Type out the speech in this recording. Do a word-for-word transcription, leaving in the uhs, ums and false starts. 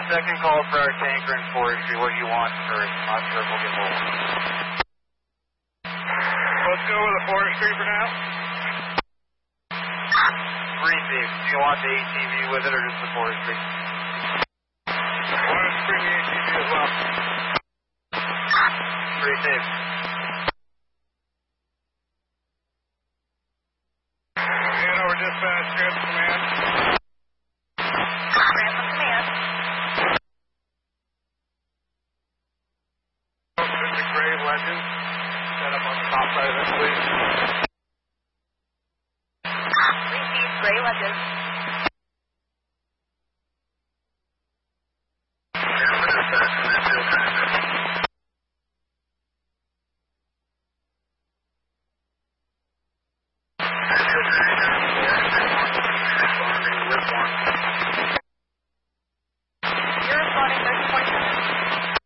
second call for our tanker and forestry. What do you want first? Not sure if we'll get both. Let's go with the forestry for now. Receive. Do you want the A T V with it or just the forestry? Why don't you bring the A T V as well? Receive. And over dispatch, Grant Command. Grant Command. It's a gray legend. Set up on the top side of this, please. Receive, Gray Legend.